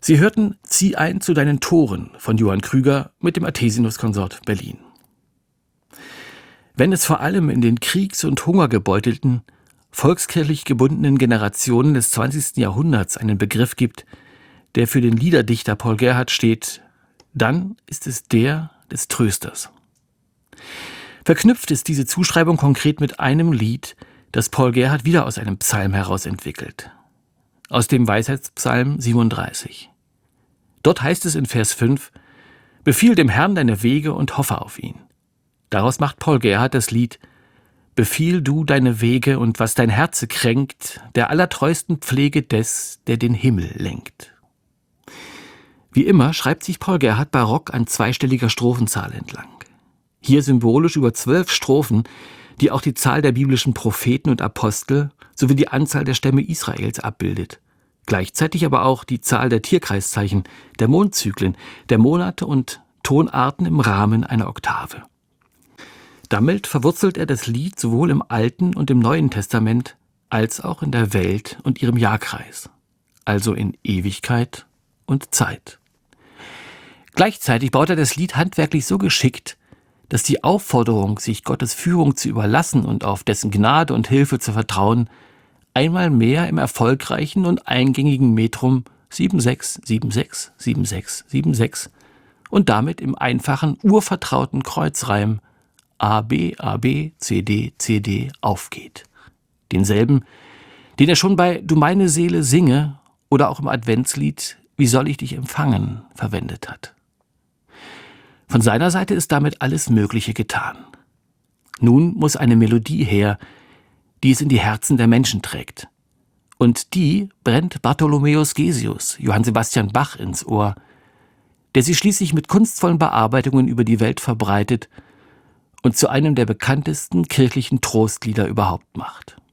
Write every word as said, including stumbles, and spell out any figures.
Sie hörten »Zieh ein zu deinen Toren« von Johann Krüger mit dem Athesinus-Konsort Berlin. Wenn es vor allem in den kriegs- und hungergebeutelten, volkskirchlich gebundenen Generationen des zwanzigsten Jahrhunderts einen Begriff gibt, der für den Liederdichter Paul Gerhardt steht, dann ist es der des Trösters. Verknüpft ist diese Zuschreibung konkret mit einem Lied, das Paul Gerhardt wieder aus einem Psalm heraus entwickelt. Aus dem Weisheitspsalm siebenunddreißig. Dort heißt es in Vers fünf: »Befiehl dem Herrn deine Wege und hoffe auf ihn.« Daraus macht Paul Gerhardt das Lied »Befiehl du deine Wege und was dein Herze kränkt, der allertreusten Pflege des, der den Himmel lenkt.« Wie immer schreibt sich Paul Gerhardt barock an zweistelliger Strophenzahl entlang. Hier symbolisch über zwölf Strophen, die auch die Zahl der biblischen Propheten und Apostel sowie die Anzahl der Stämme Israels abbildet. Gleichzeitig aber auch die Zahl der Tierkreiszeichen, der Mondzyklen, der Monate und Tonarten im Rahmen einer Oktave. Damit verwurzelt er das Lied sowohl im Alten und im Neuen Testament als auch in der Welt und ihrem Jahrkreis, also in Ewigkeit und Zeit. Gleichzeitig baut er das Lied handwerklich so geschickt, dass die Aufforderung, sich Gottes Führung zu überlassen und auf dessen Gnade und Hilfe zu vertrauen, einmal mehr im erfolgreichen und eingängigen Metrum sieben sechs sieben sechs sieben sechs sieben sechs und damit im einfachen, urvertrauten Kreuzreim A B A B C D C D aufgeht. Denselben, den er schon bei »Du meine Seele singe« oder auch im Adventslied »Wie soll ich dich empfangen« verwendet hat. Von seiner Seite ist damit alles Mögliche getan. Nun muss eine Melodie her, die es in die Herzen der Menschen trägt. Und die brennt Bartholomäus Gesius, Johann Sebastian Bach, ins Ohr, der sie schließlich mit kunstvollen Bearbeitungen über die Welt verbreitet und zu einem der bekanntesten kirchlichen Trostlieder überhaupt macht.